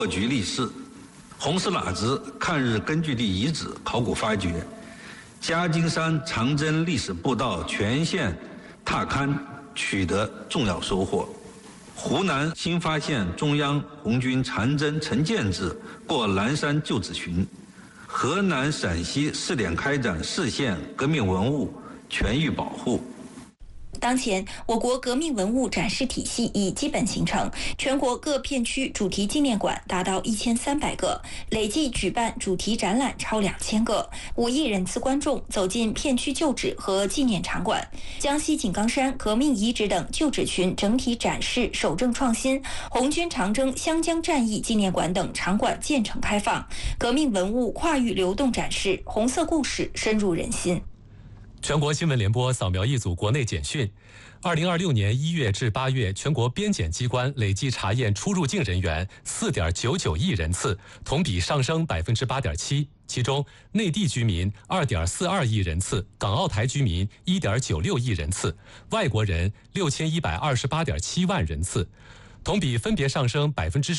局立誓，红石喇子抗日根据地遗址考古发掘，嘉金山长征历史步道全线踏勘取得重要收获。湖南新发现中央红军长征陈建制过南山旧址群，河南陕西试点开展市县革命文物全域保护。 当前，我国革命文物展示体系已基本形成，全国各片区主题纪念馆达到1300个，累计举办主题展览超2000个，5亿人次观众走进片区旧址和纪念场馆。江西井冈山革命遗址等旧址群整体展示守正创新，红军长征湘江战役纪念馆等场馆建成开放，革命文物跨域流动展示，红色故事深入人心。 全国新闻联播扫描一组国内简讯。2026年1月至8月，全国边检机关累计查验出入境人员4.99亿人次，同比上升8.7%。其中，内地居民2.42亿人次，港澳台居民1.96亿人次，外国人6128.7万人次。同比分别上升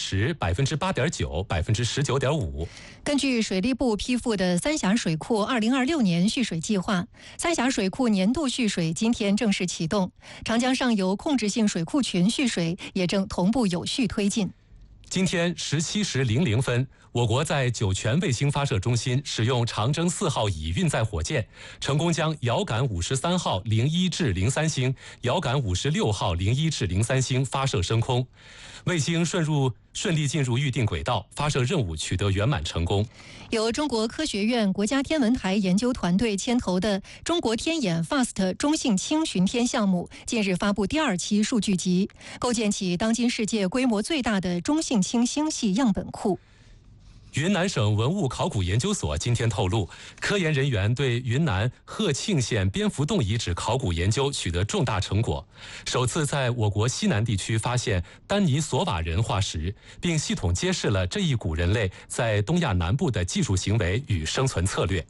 10%、8.9%、19.5%。 根据水利部批复的三峡水库2026年蓄水计划，三峡水库年度蓄水今天正式启动，长江上游控制性水库群蓄水也正同步有序推进。 今天17时00分，我国在酒泉卫星发射中心使用长征4号乙运载火箭，成功将遥感53号01至03星、遥感56号01至03星发射升空，卫星顺利进入预定轨道，发射任务取得圆满成功。 由中国科学院国家天文台研究团队牵头的中国天眼 FAST 中性氢巡天项目近日发布第2期数据集，构建起当今世界规模最大的中性氢星系样本库。 云南省文物考古研究所今天透露，科研人员对云南鹤庆县蝙蝠洞遗址考古研究取得重大成果，首次在我国西南地区发现丹尼索瓦人化石，并系统揭示了这一古人类在东亚南部的技术行为与生存策略。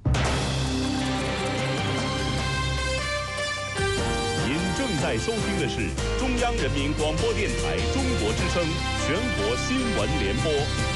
您正在收听的是中央人民广播电台中国之声全国新闻联播。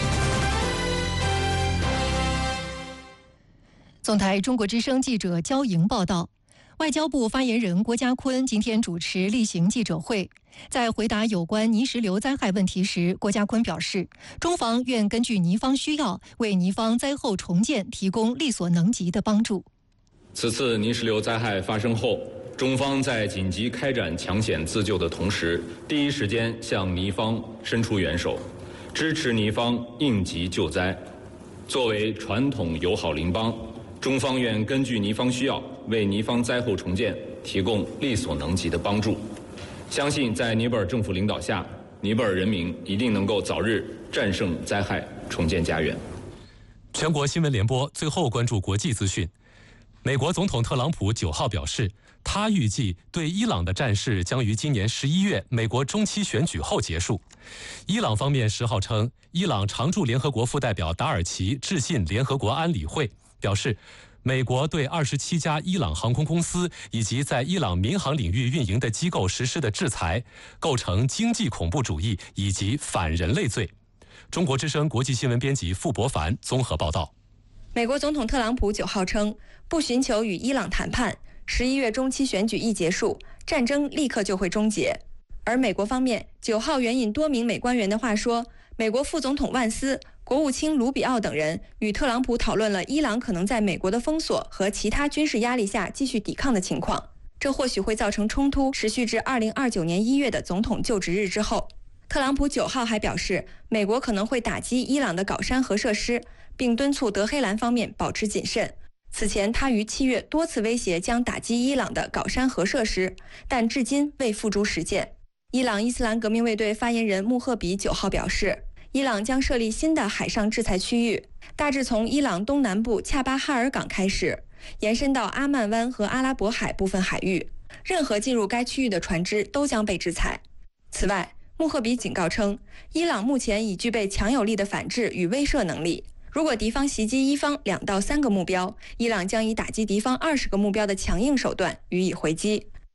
总台中国之声记者焦莹报道，外交部发言人郭家坤今天主持例行记者会，在回答有关泥石流灾害问题时，郭家坤表示，中方愿根据泥方需要，为泥方灾后重建提供力所能及的帮助。 此次泥石流灾害发生后，中方在紧急开展抢险自救的同时，第一时间向泥方伸出援手，支持泥方应急救灾。作为传统友好邻邦，中方愿根据泥方需要，为泥方灾后重建提供力所能及的帮助。相信在尼泊尔政府领导下，尼泊尔人民一定能够早日战胜灾害，重建家园。 全国新闻联播最后关注国际资讯。美国总统特朗普9号表示，他预计对伊朗的战事将于今年11月美国中期选举后结束。伊朗方面10号称，伊朗常驻联合国副代表达尔奇致信联合国安理会，表示美国对27家伊朗航空公司以及在伊朗民航领域运营的机构实施的制裁，构成经济恐怖主义以及反人类罪。中国之声国际新闻编辑傅博凡综合报道。 美国总统特朗普9号称，不寻求与伊朗谈判，11月中期选举一结束，战争立刻就会终结。而美国方面9号援引多名美官员的话说，美国副总统万斯、国务卿卢比奥等人与特朗普讨论了伊朗可能在美国的封锁和其他军事压力下继续抵抗的情况，这或许会造成冲突持续至2029年1月的总统就职日之后。特朗普9号还表示，美国可能会打击伊朗的镐山核设施，并敦促德黑兰方面保持谨慎。此前，他于7月多次威胁将打击伊朗的镐山核设施，但至今未付诸实践。伊朗伊斯兰革命卫队发言人穆赫比9号表示，伊朗将设立新的海上制裁区域，大致从伊朗东南部恰巴哈尔港开始，延伸到阿曼湾和阿拉伯海部分海域，任何进入该区域的船只都将被制裁。此外，穆赫比警告称，伊朗目前已具备强有力的反制与威慑能力，如果敌方袭击伊方2到3个目标，伊朗将以打击敌方20个目标的强硬手段予以回击。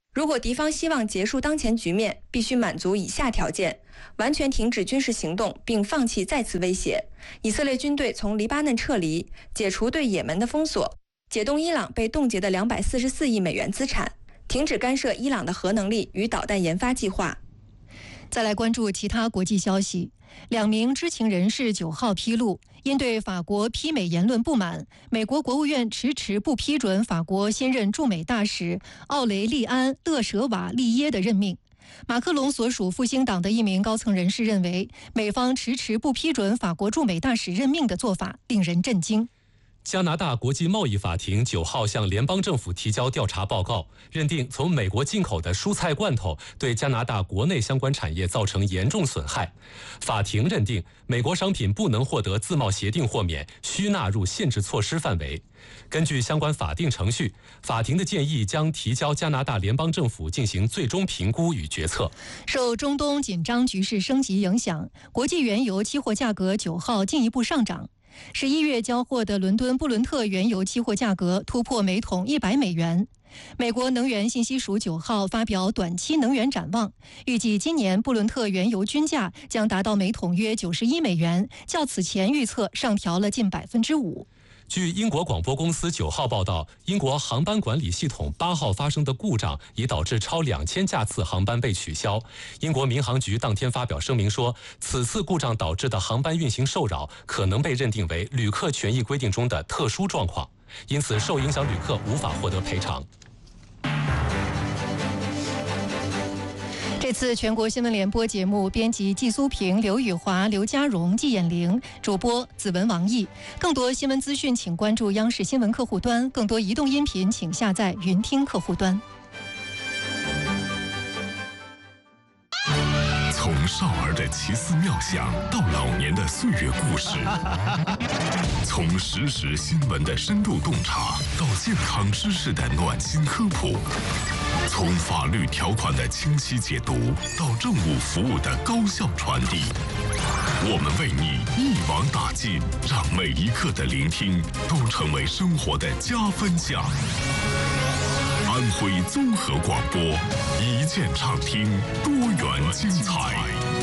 如果敌方希望结束当前局面，必须满足以下条件：完全停止军事行动，并放弃再次威胁；以色列军队从黎巴嫩撤离；解除对也门的封锁；解冻伊朗被冻结的244亿美元资产；停止干涉伊朗的核能力与导弹研发计划。 再来关注其他国际消息。2名知情人士9号披露，因对法国批美言论不满，美国国务院迟迟不批准法国新任驻美大使奥雷利安·勒舍瓦利耶的任命。马克龙所属复兴党的一名高层人士认为，美方迟迟不批准法国驻美大使任命的做法令人震惊。 加拿大国际贸易法庭9号向联邦政府提交调查报告，认定从美国进口的蔬菜罐头对加拿大国内相关产业造成严重损害。法庭认定，美国商品不能获得自贸协定豁免，需纳入限制措施范围。根据相关法定程序，法庭的建议将提交加拿大联邦政府进行最终评估与决策。 受中东紧张局势升级影响，国际原油期货价格9号进一步上涨。11月交货的伦敦布伦特原油期货价格突破每桶100美元。美国能源信息署9号发表短期能源展望，预计今年布伦特原油均价将达到每桶约91美元，较此前预测上调了近5%。 据英国广播公司9号报道，英国航班管理系统8号发生的故障已导致超2000架次航班被取消。英国民航局当天发表声明说，此次故障导致的航班运行受扰可能被认定为旅客权益规定中的特殊状况，因此受影响旅客无法获得赔偿。 这次全国新闻联播节目编辑季苏平、刘宇华、刘家荣、季衍玲，主播子文、王毅。更多新闻资讯，请关注央视新闻客户端；更多移动音频，请下载云听客户端。 从少儿的奇思妙想到老年的岁月故事，从实时新闻的深度洞察到健康知识的暖心科普，从法律条款的清晰解读到政务服务的高效传递，我们为你一网打尽，让每一刻的聆听都成为生活的加分项。安徽综合广播，一键畅听，多元精彩。